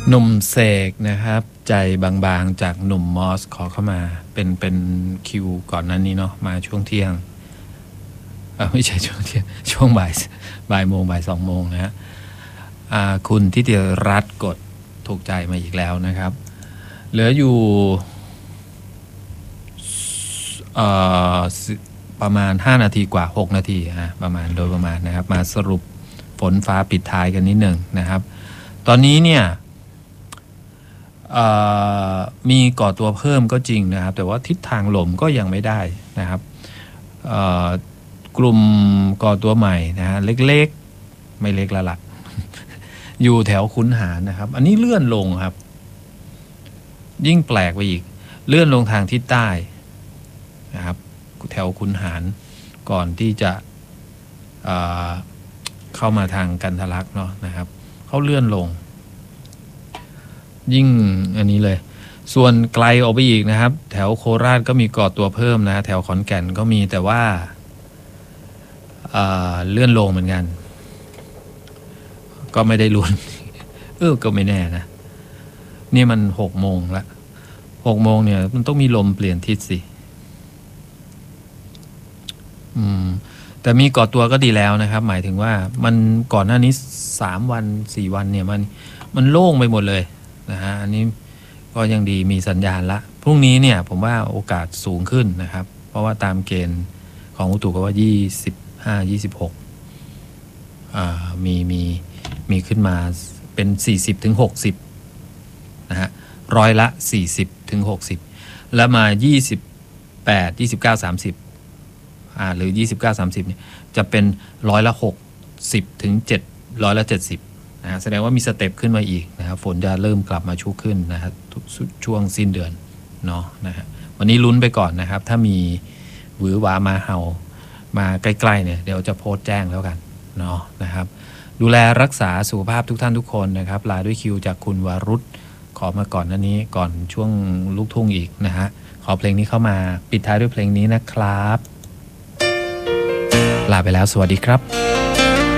หนุ่มเสกนะครับใจบางๆจากหนุ่มมอสขอเข้ามาเป็นคิวก่อนนั้นนี้เนาะมาช่วงเที่ยงไม่ใช่ช่วงเที่ยงช่วงบ่ายโมงบ่าย2 โมงนะฮะคุณทิติรัตน์กดถูกใจมาอีกแล้วนะครับเหลืออยู่ประมาณ5 นาทีกว่า6 นาทีประมาณโดยประมาณนะครับมาสรุปฝนฟ้าปิดท้ายกันนิดหนึ่งนะครับตอนนี้เนี่ยมีก่อตัวเพิ่มก็จริงนะครับแต่ว่าทิศทางลมก็ยังไม่ได้นะครับกลุ่มก่อตัวใหม่นะฮะเล็กๆไม่เล็กละหลัก อยู่แถวขุนหารนะครับอันนี้เลื่อนลงครับยิ่งแปลกไปอีกเลื่อนลงทางทิศใต้นะครับแถวขุนหารก่อนที่จะเข้ามาทางกันทะลักเนาะนะครับเขาเลื่อนลงยิ่งอันนี้เลยส่วนไกลออกไปอีกนะครับแถวโคราชก็มีก่อตัวเพิ่มนะแถวขอนแก่นก็มีแต่ว่าเลื่อนลงเหมือนกันก็ไม่ได้ลุ้น ก็ไม่แน่นะนี่มัน6 โมงละ6 โมงเนี่ยมันต้องมีลมเปลี่ยนทิศสิแต่มีก่อตัวก็ดีแล้วนะครับหมายถึงว่ามันก่อนหน้านี้3 วัน 4 วันเนี่ยมันโล่งไปหมดเลยนะฮะอันนี้ก็ยังดีมีสัญญาณละพรุ่งนี้เนี่ยผมว่าโอกาสสูงขึ้นนะครับเพราะว่าตามเกณฑ์ของอุตุก็ว่า25-26มีขึ้นมาเป็น40-60นะฮะละ40-60แล้วมา28 29 30หรือ29-30เนี่ยจะเป็น60-70%นะฮะแสดงว่ามีสเต็ปขึ้นมาอีกนะครับฝนจะเริ่มกลับมาชุกขึ้นนะครับช่วงสิ้นเดือนเนาะนะฮะวันนี้ลุ้นไปก่อนนะครับถ้ามีหวือหวามาเห่ามาใกล้ๆเนี่ยเดี๋ยวจะโพสต์แจ้งแล้วกันเนาะนะครับดูแลรักษาสุขภาพทุกท่านทุกคนนะครับลาด้วยคิวจากคุณวรุษขอมาก่อนนี้ก่อนช่วงลูกทุ่งอีกนะฮะขอเพลงนี้เข้ามาปิดท้ายด้วยเพลงนี้นะครับลาไปแล้วสวัสดีครับ